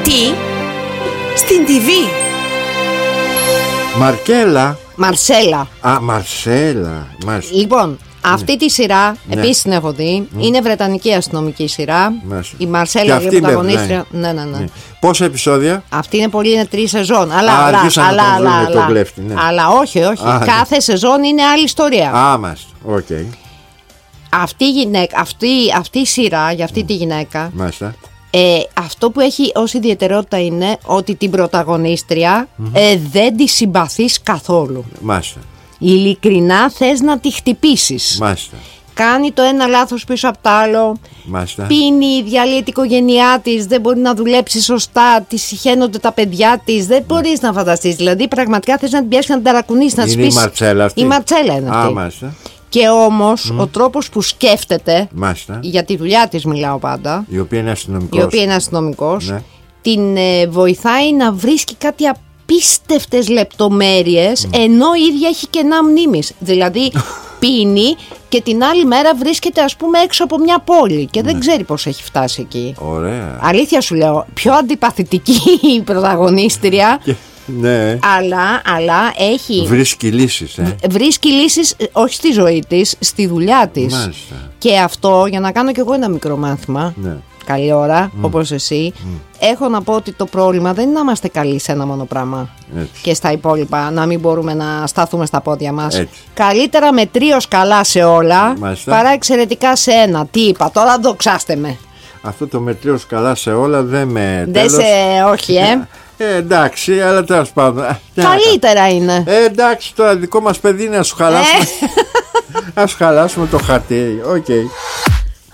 Τι? Στην TV. Μαρσέλα. Α, Μαρσέλα. Λοιπόν, αυτή τη σειρά επίσης την έχω δει. Είναι βρετανική αστυνομική σειρά. Η Μαρσέλα είναι πρωταγωνίστρια. Ναι. Πόσα επεισόδια? Αυτή είναι πολύ, είναι 3 σεζόν. Αλλά όχι. Κάθε σεζόν είναι άλλη ιστορία. Μάλιστα. Οκ. Αυτή η σειρά για αυτή τη γυναίκα. Μάλιστα. Αυτό που έχει ως ιδιαιτερότητα είναι ότι την πρωταγωνίστρια δεν τη συμπαθείς καθόλου. Μάλιστα. Ειλικρινά θες να τη χτυπήσεις. Μάλιστα. Κάνει το ένα λάθος πίσω από το άλλο. Μάλιστα. Πίνει, διαλύει την οικογένειά της, δεν μπορεί να δουλέψει σωστά, τη συχαίνονται τα παιδιά της. Δεν μπορείς να φανταστείς. Δηλαδή, πραγματικά θες να την πιάσεις, να την ταρακουνήσεις, να της πεις. Η Μαρσέλα αυτή. Η Μαρσέλα είναι αυτή. Μάλιστα. Και όμως ο τρόπος που σκέφτεται, Μάλιστα. για τη δουλειά της μιλάω πάντα, η οποία είναι αστυνομικός, ναι. Την βοηθάει να βρίσκει κάτι απίστευτες λεπτομέρειες, ενώ η ίδια έχει κενά μνήμης. Δηλαδή πίνει και την άλλη μέρα βρίσκεται, ας πούμε, έξω από μια πόλη και δεν ξέρει πώς έχει φτάσει εκεί. Ωραία. Αλήθεια σου λέω, πιο αντιπαθητική η πρωταγωνίστρια. Ναι. Αλλά έχει. Βρίσκει λύσεις. Βρίσκει λύσεις όχι στη ζωή της, στη δουλειά της. Μάλιστα. Και αυτό, για να κάνω κι εγώ ένα μικρό μάθημα. Ναι. Καλή ώρα, όπως εσύ. Έχω να πω ότι το πρόβλημα δεν είναι να είμαστε καλοί σε ένα μόνο πράγμα. Έτσι. Και στα υπόλοιπα να μην μπορούμε να σταθούμε στα πόδια μας. Έτσι. Καλύτερα μετρίως καλά σε όλα. Μάλιστα. Παρά εξαιρετικά σε ένα. Τι είπα, τώρα δοξάστε με. Αυτό το μετρίως καλά σε όλα δεν με. Όχι, εντάξει, αλλά τέλος πάντων. Καλύτερα είναι. Εντάξει, τώρα δικό μας παιδί είναι να σου χαλάσουμε. Ας χαλάσουμε το χαρτί. Οκ.